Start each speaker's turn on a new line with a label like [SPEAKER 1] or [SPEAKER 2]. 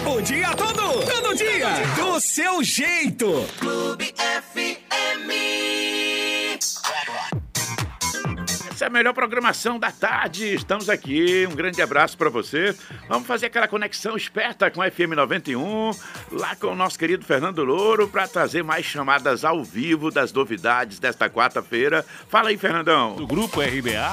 [SPEAKER 1] O dia todo dia, do seu jeito.
[SPEAKER 2] Clube FM.
[SPEAKER 3] Essa é a melhor programação da tarde. Estamos aqui. Um grande abraço para você. Vamos fazer aquela conexão esperta com a FM 91, lá com o nosso querido Fernando Louro, para trazer mais chamadas ao vivo das novidades desta quarta-feira. Fala aí, Fernandão.
[SPEAKER 4] Do Grupo RBA